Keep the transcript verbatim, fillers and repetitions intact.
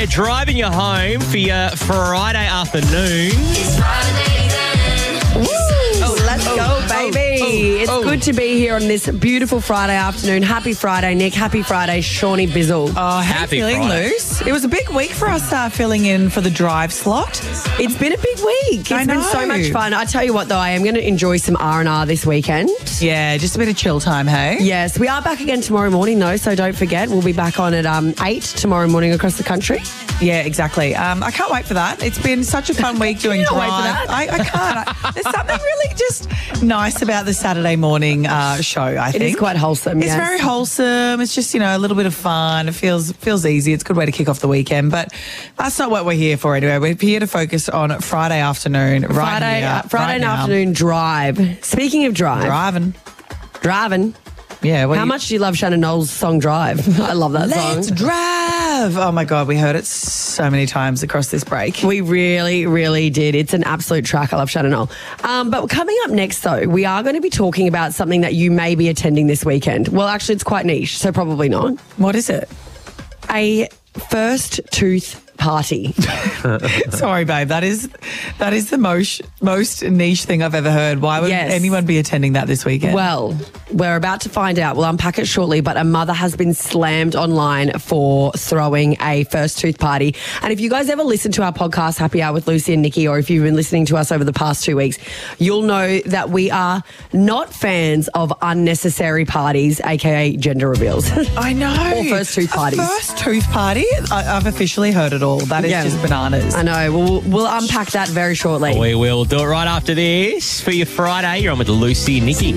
We're driving you home for your Friday afternoon. It's Friday then. Woo! Oh, let's oh, go, baby. oh, it's oh. good to be here on this beautiful Friday afternoon. Happy Friday, Nick. Happy Friday, Shawnee Bizzle. Oh, how Happy are you feeling, Friday. Luce? It was a big week for us uh, filling in for the drive slot. It's been a big week. It's I been so know. much fun. I tell you what, though, I am going to enjoy some R and R this weekend. Yeah, just a bit of chill time, hey? Yes, we are back again tomorrow morning, though, so don't forget, we'll be back on at um, eight tomorrow morning across the country. Yeah, exactly. Um, I can't wait for that. It's been such a fun week doing You don't drive. wait for that? I, I can't. I, there's something really just nice about the Saturday morning uh, show, I It think. is quite wholesome, It's yes. very wholesome. It's just, you know, a little bit of fun. It feels feels easy. It's a good way to kick off the weekend. But that's not what we're here for anyway. We're here to focus on Friday afternoon, right Friday, here, uh, Friday right now. afternoon drive. Speaking of drive, Driving. driving. Yeah. what How do you- much do you love Shannon Knowles' song Drive? I love that Let's song. drive. Oh, my God. We heard it so many times across this break. We really, really did. It's an absolute track. I love Shannon Knoll. Um, but coming up next, though, we are going to be talking about something that you may be attending this weekend. Well, actually, it's quite niche, so probably not. What is it? A first tooth party. Sorry, babe. That is that is the most most niche thing I've ever heard. Why would Yes. anyone be attending that this weekend? Well, we're about to find out. We'll unpack it shortly, but a mother has been slammed online for throwing a first tooth party. And if you guys ever listen to our podcast, Happy Hour with Lucy and Nikki, or if you've been listening to us over the past two weeks, you'll know that we are not fans of unnecessary parties, aka gender reveals. I know. Or first tooth parties. A first tooth party? I, I've officially heard it all. That is Yeah. just bananas. I know. We'll, we'll unpack that very shortly. We will do it right after this for your Friday. You're on with Lucy and Nikki.